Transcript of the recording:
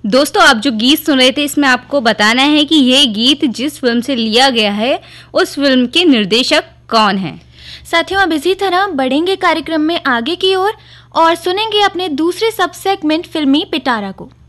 दोस्तों, आप जो गीत सुन रहे थे इसमें आपको बताना है कि ये गीत जिस फिल्म से लिया गया है उस फिल्म के निर्देशक कौन हैं। साथियों, अब इसी तरह बढ़ेंगे कार्यक्रम में आगे की ओर और सुनेंगे अपने दूसरे सब सेगमेंट फिल्मी पिटारा को।